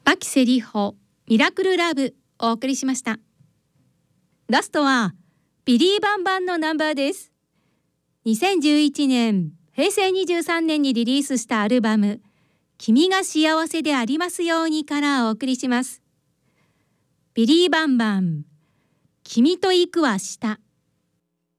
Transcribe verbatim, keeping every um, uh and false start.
牧瀬里穂ミラクルラブお送りしました。ラストはビリー・バンバンのナンバーです。にせんじゅういちねんへいせいにじゅうさんねんにリリースしたアルバム君が幸せでありますようにからお送りします。ビリー・バンバン、君と行く明日。